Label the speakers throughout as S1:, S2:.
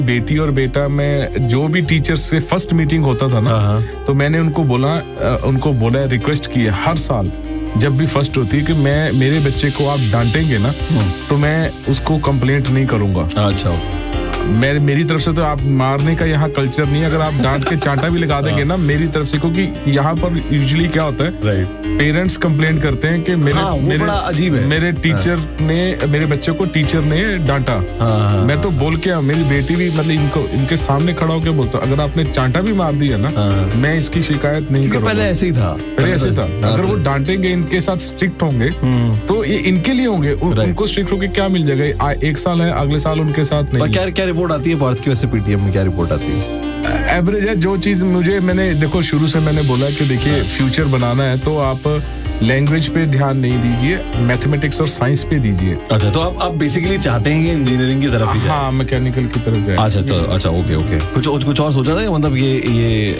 S1: बेटी और बेटा में जो भी टीचर्स से फर्स्ट मीटिंग होता था ना, तो मैंने उनको बोला रिक्वेस्ट की है हर साल जब भी फर्स्ट होती है कि मेरे बच्चे को आप डांटेंगे ना तो मैं उसको कंप्लेंट नहीं करूंगा।
S2: अच्छा,
S1: मेरी तरफ से तो आप मारने का यहाँ कल्चर नहीं है, अगर आप डांट के चांटा भी लगा देंगे ना मेरी तरफ से, क्योंकि यहाँ पर यूजुअली क्या होता है पेरेंट्स कंप्लेन करते हैं कि मेरे टीचर ने मेरे बच्चे को टीचर ने डांटा। मैं तो बोल के मेरी बेटी भी मतलब इनके सामने खड़ा होकर बोलता हूँ अगर आपने चांटा भी मार दिया ना मैं इसकी शिकायत नहीं करूँगा।
S2: पहले ऐसे ही था।
S1: अगर वो डांटेंगे इनके साथ स्ट्रिक्ट होंगे तो ये इनके लिए होंगे, उनको स्ट्रिक्ट होकर क्या मिल जाएगा, एक साल है अगले साल उनके साथ नहीं।
S2: क्या रिपोर्ट आती है भारत की वैसे पीटीएम में, क्या रिपोर्ट आती है?
S1: एवरेज है जो चीज मैंने देखो शुरू से मैंने बोला कि देखिए फ्यूचर बनाना है तो आप लैंग्वेज पे ध्यान नहीं दीजिए, मैथमेटिक्स और साइंस पे दीजिए।
S2: अच्छा, तो आप बेसिकली चाहते हैं कि इंजीनियरिंग की तरफ ही जाए?
S1: हाँ, मैकेनिकल की तरफ जाए।
S2: अच्छा, ओके। कुछ और सोचा था मतलब ये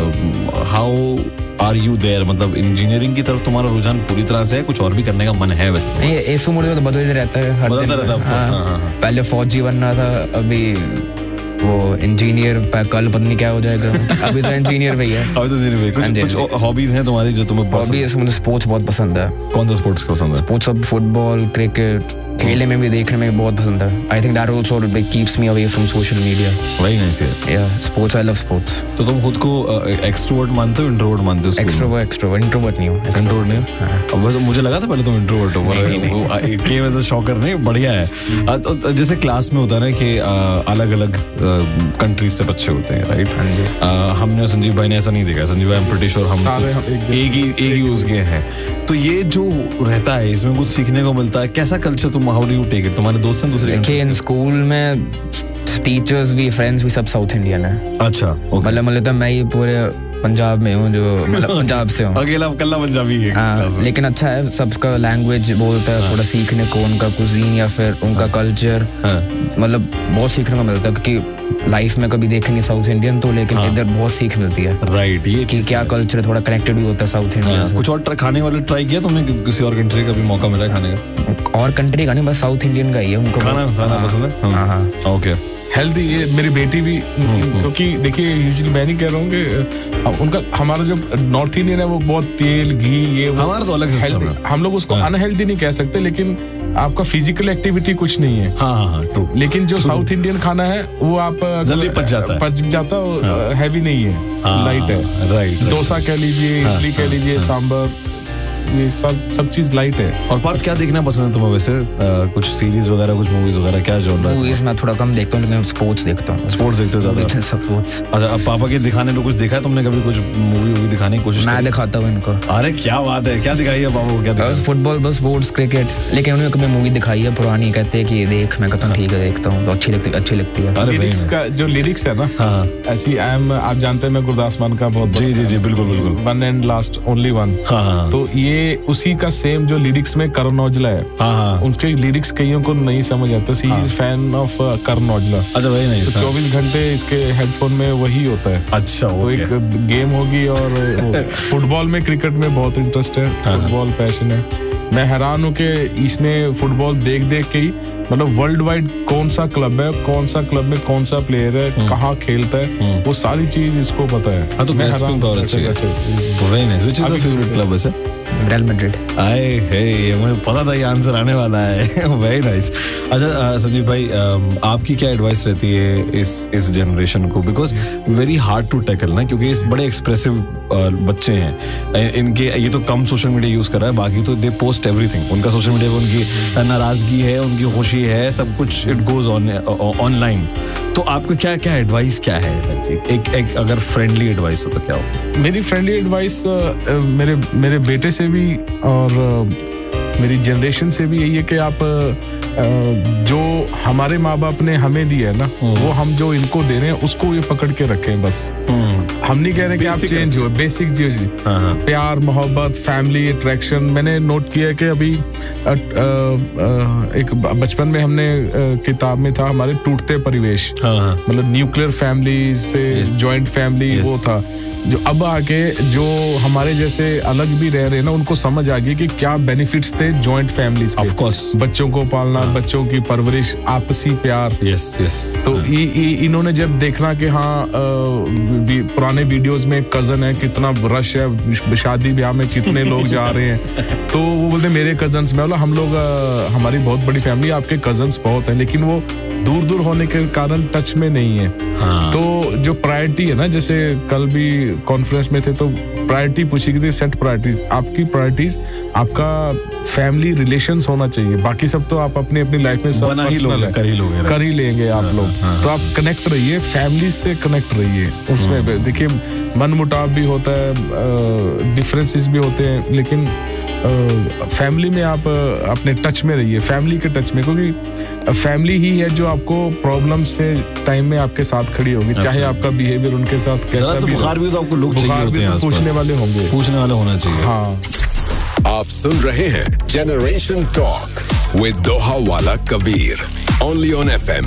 S2: हाउ आर यू देयर, मतलब इंजीनियरिंग की तरफ तुम्हारा रुझान पूरी तरह से है, कुछ और भी करने का मन है वैसे?
S3: ये इस उम्र में तो बदलते रहता है हर दिन। पहले फौजी बनना था, अभी वो इंजीनियर, कल पता नहीं क्या हो जाएगा। अभी तो इंजीनियर भी है।
S2: कुछ हॉबीज हैं तुम्हारी जो तुम्हें?
S3: हॉबीज मुझे स्पोर्ट्स बहुत पसंद है।
S2: कौन सा स्पोर्ट्स पसंद है?
S3: स्पोर्ट्स, फुटबॉल, क्रिकेट, खेलने में भी देखने में बहुत पसंद है। I think that also keeps me away from social media.
S2: Very nice
S3: या स्पोर्ट्स, आई लव स्पोर्ट्स।
S2: तो तुम खुद को एक्सट्रोवर्ट मानते हो इंट्रोवर्ट मानते हो?
S3: एक्सट्रोवर्ट, इंट्रोवर्ट नहीं हूं।
S2: इंट्रोवर्ट नहीं? वैसे मुझे लगा था पहले तुम इंट्रोवर्ट हो, ये मतलब शॉकर नहीं, बढ़िया है। जैसे क्लास में होता है ना कि अलग-अलग कंट्रीज से बच्चे होते हैं, राइट? हमने संजीव भाई ने ऐसा नहीं देखा। संजीव भाई आई एम प्रीटी श्योर हम एक ही यूज गए हैं, तो ये जो रहता है इसमें कुछ सीखने को मिलता है। कैसा कल्चर तुम how do you take it? तुम्हारे दोस्त हैं दूसरे?
S3: देखिए इन स्कूल में टीचर्स भी, फ्रेंड्स भी सब साउथ इंडियन है।
S2: अच्छा,
S3: मतलब मैं ही पूरे पंजाब में हूँ, जो मतलब पंजाब से हूँ।
S2: अकेला पंजाबी है।
S3: लेकिन अच्छा है, सबका लैंग्वेज बोलता है, थोड़ा सीखने को, उनका कुजीन या फिर उनका कल्चर, मतलब बहुत सीखने को मिलता है, क्योंकि लाइफ में कभी देखे नहीं साउथ इंडियन तो, लेकिन इधर बहुत सीख मिलती है।
S2: राइट, ये
S3: कि क्या कल्चर थोड़ा कनेक्टेड भी होता है साउथ इंडियन से।
S2: कुछ और खाने वाले ट्राई किया तुमने? किसी और कंट्री का भी मौका मिला है खाने का?
S3: और कंट्री का नहीं, बस साउथ इंडियन का ही है उनको
S2: खाना पसंद है। हाँ, ओके।
S1: हेल्दी, ये मेरी बेटी भी, क्योंकि देखिए यूजुअली मैं नहीं कह रहा हूँ कि उनका, हमारा जो नॉर्थ इंडियन है वो बहुत तेल घी ये
S2: हमारा तो अलग सिस्टम है।
S1: हम लोग उसको अनहेल्दी नहीं कह सकते, लेकिन आपका फिजिकल एक्टिविटी कुछ नहीं है।
S2: हाँ, ट्रू।
S1: लेकिन जो साउथ इंडियन खाना है वो आप
S2: जल्दी पच जाता
S1: है, हैवी नहीं है, लाइट है।
S2: राइट,
S1: डोसा कह लीजिए, इडली कह लीजिए, सांबर, ये सब चीज लाइट है।
S2: और पार्थ, क्या देखना पसंद है तुम्हें वैसे? कुछ सीरीज वगैरह, कुछ मूवीज वगैरह, क्या जॉनर?
S3: मूवीज मैं थोड़ा कम देखता हूँ, लेकिन स्पोर्ट्स देखता हूँ।
S2: स्पोर्ट्स देखते हो ज्यादा?
S3: स्पोर्ट्स।
S2: अच्छा, अब पापा के दिखाने में कुछ देखा है तुमने? कभी कुछ मूवी दिखाने की कोशिश?
S3: मैं दिखाता हूँ इनको।
S2: अरे क्या बात है, क्या दिखाई है पापा को? क्या
S3: बस फुटबॉल, बस स्पोर्ट्स, क्रिकेट। लेकिन उन्होंने कभी मूवी दिखाई है पुरानी, कहते हैं कि देख, मैं कहता हूँ ठीक है देखता हूँ, अच्छी लगती है।
S1: लिरिक्स का जो लिरिक्स है ना, ऐसी आप जानते हैं मैं गुरदास मान का बहुत।
S2: जी, बिल्कुल।
S1: One and last only one. तो ये उसी का सेम जो लिरिक्स में करण औजला है। उनके लिरिक्स कईयों को नहीं समझ आता, सी is fan of Karan Aujla.
S2: अच्छा, वही नहीं,
S1: तो 24 घंटे इसके हेडफोन में वही होता है।
S2: अच्छा,
S1: तो एक गेम होगी, और फुटबॉल में, क्रिकेट में बहुत इंटरेस्ट है, फुटबॉल पैशन है। मैं हैरान हूँ कि इसने फुटबॉल देख के ही, मतलब वर्ल्ड वाइड कौन सा क्लब है, कौन सा क्लब में कौन सा प्लेयर है, कहाँ खेलता है, वो सारी चीज इसको पता है।
S2: तो मैं हैरान हूँ।
S3: Real Madrid.
S2: ये मुझे पता था ये आंसर आने वाला है। Very nice. अच्छा संजीव भाई, आपकी क्या एडवाइस रहती है इस जनरेशन को? Because very hard to tackle ना, क्योंकि इस बड़े एक्सप्रेसिव बच्चे हैं, इनके ये तो कम सोशल मीडिया यूज कर रहा है, बाकी तो दे पोस्ट एवरीथिंग। उनका सोशल मीडिया पे उनकी नाराजगी है, उनकी खुशी है, सब कुछ इट गोज ऑनलाइन। तो आपका क्या एडवाइस क्या है? एक अगर फ्रेंडली एडवाइस हो तो क्या हो?
S1: मेरी फ्रेंडली एडवाइस मेरे बेटे से भी और मेरी जनरेशन से भी यही है कि आप जो हमारे माँ बाप ने हमें दिया है ना, वो हम जो इनको दे रहे हैं उसको ये पकड़ के रखें बस। हम नहीं कह रहे कि आप चेंज हो, बेसिक चीज, प्यार, मोहब्बत, फैमिली, अट्रैक्शन। मैंने नोट किया है कि अभी एक बचपन में हमने किताब में था हमारे टूटते परिवेश, मतलब न्यूक्लियर फैमिली से जॉइंट फैमिली, वो था जो अब आके जो हमारे जैसे अलग भी रह रहे हैं ना, उनको समझ आ गई कि क्या बेनिफिट्स थे जॉइंट फैमिलीज के।
S2: ऑफ कोर्स,
S1: बच्चों को पालना, बच्चों की परवरिश, आपसी प्यार।
S2: Yes yes.
S1: तो इन्होंने जब देखना कि हाँ पुराने वीडियोस में कजन है, कितना रश है, शादी ब्याह में कितने लोग जा रहे हैं, तो वो बोलते मेरे कजन्स में, हम लोग हमारी बहुत बड़ी फैमिली, आपके कजन्स बहुत हैं, लेकिन वो दूर दूर होने के कारण टच में नहीं है।
S2: हाँ।
S1: तो जो प्रायोरिटी है ना, जैसे कल भी कॉन्फ्रेंस में थे तो प्रायोरिटी पूछी गई थी, सेट प्रायोरिटीज। आपकी प्रायोरिटीज आपका फैमिली रिलेशंस होना चाहिए, बाकी सब तो आप अपनी अपनी लाइफ में सब पर्सनल है, कर ही लेंगे आप लोग। तो आप कनेक्ट रहिए, फैमिली से कनेक्ट रहिए। उसमें देखिए मनमुटाव भी होता है, डिफरेंसेस भी होते हैं, लेकिन फैमिली में आप अपने टच में रहिए, फैमिली के टच में, क्योंकि फैमिली ही है जो आपको प्रॉब्लम से टाइम में आपके साथ खड़ी होगी, चाहे आपका बिहेवियर उनके साथ कैसा भी।
S2: बुखार भी तो आपको लोग चाहिए होते हैं,
S1: पूछने वाले होंगे,
S2: पूछने वाले होना चाहिए।
S1: हाँ।
S4: आप सुन रहे हैं जनरेशन टॉक विद दोहा वाला कबीर, ओनली ऑन FM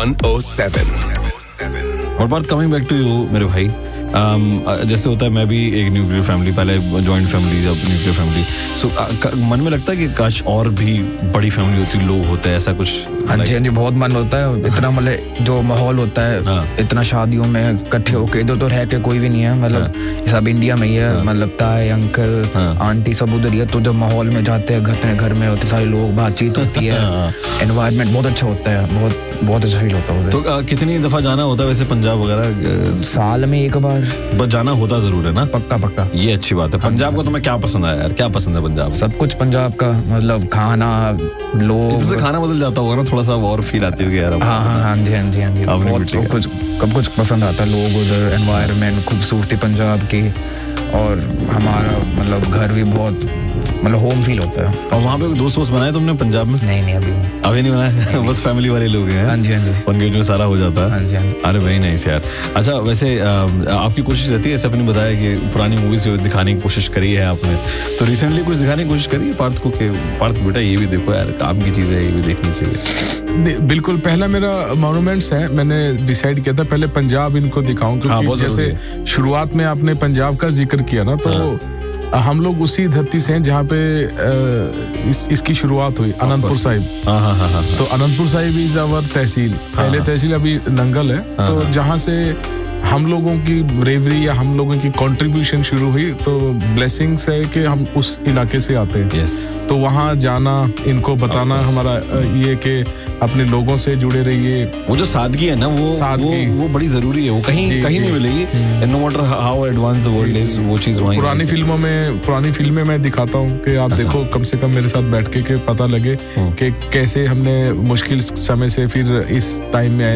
S4: 107।
S2: और बात कमिंग बैक टू यू मेरे भाई, जैसे होता है मैं भी एक न्यूक्लियर फैमिली, पहले जॉइंट फैमिली, अब न्यूक्लियर फैमिली, सो मन में लगता है कि काश और भी बड़ी फैमिली होती, लोग होते हैं, ऐसा कुछ?
S3: हाँ जी, हाँ जी, बहुत मन होता है। इतना मतलब जो माहौल होता है, इतना शादियों में इकट्ठे होके, इधर तो रह के कोई भी नहीं है, मतलब सब इंडिया में ही है, मतलब ताए अंकल आंटी सब उधर ही है। तो जब माहौल में जाते हैं, घर में होते सारे लोग, बातचीत होती है, एनवायरनमेंट बहुत अच्छा होता है, बहुत अच्छा फील होता है।
S2: तो कितनी दफा जाना होता है वैसे पंजाब वगैरह?
S3: साल में एक बार
S2: बस जाना होता जरूर है ना?
S3: पक्का।
S2: ये अच्छी बात है। पंजाब को तुम्हें क्या पसंद है यार? क्या पसंद है पंजाब?
S3: सब कुछ पंजाब का, मतलब खाना, लोग।
S2: खाना बदल जाता होगा ना, थोड़ा सा और फील आती होगी यार।
S3: हाँ जी, बहुत कुछ पसंद आता है, लोग उधर, एनवायरनमेंट, खूबसूरती पंजाब की, और हमारा मतलब घर भी बहुत मतलब होम फील होता है।
S2: और वहाँ पे दोस्त बनाए तुमने पंजाब में?
S3: नहीं
S2: अभी नहीं बनाया। बस फैमिली वाले लोग हैं।
S3: हाँ जी।
S2: उनके में सारा हो जाता है।
S3: हाँ जी।
S2: अरे भाई नाइस यार। अच्छा वैसे आपकी कोशिश रहती है, ऐसे आपने बताया कि पुरानी मूवीज दिखाने की कोशिश करी है आपने, तो रिसेंटली कुछ दिखाने की कोशिश करी है पार्थ को कि पार्थ बेटा ये भी देखो यार, काम की चीज है, ये भी देखनी चाहिए?
S1: बिल्कुल, पहला मेरा मॉन्यूमेंट्स है, मैंने डिसाइड किया था पहले पंजाब इनको दिखाऊं, क्योंकि जैसे शुरुआत में आपने पंजाब का जिक्र किया ना, तो हम लोग उसी धरती से हैं जहाँ पे इसकी शुरुआत हुई, अनंतपुर साहिब। तो अनंतपुर साहिब इज अवर तहसील, पहले तहसील अभी नंगल है। तो जहाँ से हम लोगों की ब्रेवरी या हम लोगों की कंट्रीब्यूशन शुरू हुई, तो ब्लेसिंग्स है कि हम उस इलाके से आते हैं। तो वहाँ जाना, इनको बताना हमारा ये कि अपने लोगों से जुड़े रहिए।
S2: वो जो सादगी है ना, वो बड़ी जरूरी है, वो कहीं नहीं मिलेगी, no matter how advance the world is, वो चीज वहीं।
S1: पुरानी फिल्में मैं दिखाता हूँ कि आप देखो, कम से कम मेरे साथ बैठ के पता लगे कि कैसे हमने मुश्किल समय से फिर इस टाइम में आए,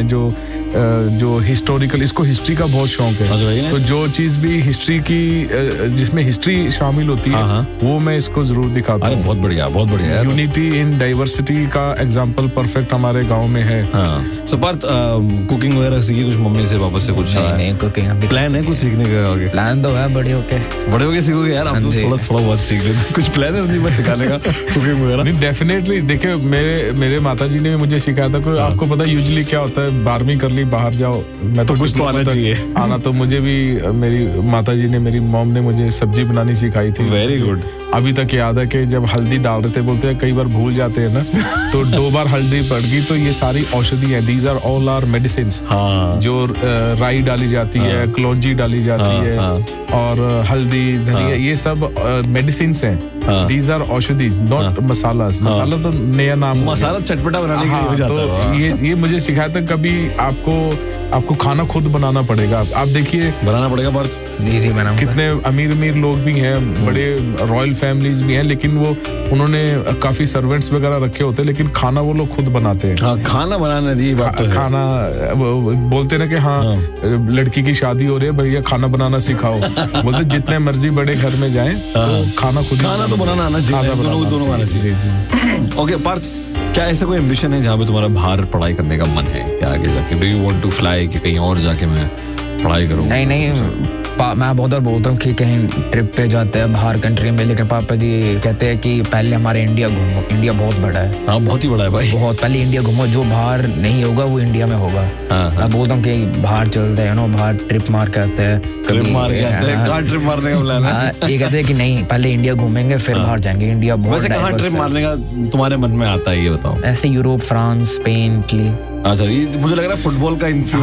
S1: जो हिस्टोरिकल, इसको हिस्ट्री का बहुत शौक है, तो जो चीज भी हिस्ट्री की, जिसमें हिस्ट्री शामिल होती है, वो मैं इसको जरूर दिखाता हूँ।
S2: बहुत बढ़िया।
S1: यूनिटी इन डाइवर्सिटी का एग्जांपल परफेक्ट हमारे गांव में है।
S2: सो पार्थ, कुकिंग वगैरह सीखी कुछ मम्मी से, वापस से कुछ?
S3: नहीं, कुकिंग
S2: प्लान है कुछ सीखने का आगे?
S3: प्लान तो है, बड़े होके सीखोगे यार, आप तो थोड़ा बहुत सीख लेते। कुछ प्लान है सिखाने का कुकिंग वगैरह?
S1: नहीं, डेफिनेटली। देखिए मेरे माताजी ने मुझे सिखाया था कि आपको पता यूजुअली क्या होता है, 12वीं कर ली, बाहर जाओ, मैं तो
S2: कुछ तो आना चाहिए।
S1: आना तो मुझे भी, मेरी माताजी ने, मेरी मॉम ने मुझे सब्जी बनानी सिखाई थी।
S2: Very good.
S1: अभी तक याद है कि जब हल्दी डाल रहे थे, बोलते हैं कई बार भूल जाते हैं ना, तो 2 बार हल्दी पड़ गई, तो ये सारी औषधि है, these are all are medicines. जो राई डाली जाती है, कलौंजी डाली जाती है, और हल्दी, धनिया, ये सब मेडिसिन्स हैं। These are औषधिज, not masalas. मसाला तो नया नाम,
S2: मसाला चटपटा बनाने के लिए हो जाता है।
S1: तो ये मुझे सिखाया था, कभी आपको खाना खुद बनाना पड़ेगा। आप देखिए,
S2: बनाना पड़ेगा पार्थ।
S3: जी बनाऊंगा।
S1: कितने अमीर लोग भी हैं, बड़े रॉयल फैमिलीज भी हैं, लेकिन उन्होंने काफी सर्वेंट्स वगैरह रखे होते हैं, लेकिन खाना वो लोग खुद बनाते हैं।
S2: खाना बनाना जी बात है।
S1: खाना बोलते ना कि लड़की की शादी हो रही है, भैया खाना बनाना सिखाओ। बोलते जितने मर्जी बड़े घर में जाएं, तो खाना तो बनाना आना चाहिए, दोनों आना चाहिए।
S2: ओके पार्थ, क्या ऐसा कोई एम्बिशन है जहाँ पे तुम्हारा बाहर पढ़ाई करने का मन है, क्या आगे जाके? Do you want to fly, कि कहीं और जाके मैं पढ़ाई करूँ?
S3: नहीं, मैं बहुत बार बोलता हूँ कि कहीं ट्रिप पे जाते हैं बाहर कंट्री में, लेकिन पापा जी कहते हैं कि पहले हमारे इंडिया घूमो, इंडिया बहुत बड़ा है।
S2: हाँ बहुत ही बड़ा है भाई,
S3: बहुत, पहले इंडिया घूमो, जो बाहर नहीं होगा वो इंडिया में होगा। मैं बोलता हूँ कि बाहर चलते हैं ना, बाहर ट्रिप मार के आते हैं,
S2: ट्रिप मार के आते हैं, कहाँ ट्रिप मारने का प्लान है?
S3: ये कहते हैं कि नहीं पहले इंडिया घूमेंगे फिर बाहर जाएंगे, इंडिया बहुत।
S2: वैसे कहाँ ट्रिप मारने का तुम्हारे मन में आता है ये बताओ?
S3: ऐसे यूरोप, फ्रांस, स्पेन, इटली।
S2: अच्छा, ये मुझे लग रहा है फुटबॉल का इन्फ्लुएंस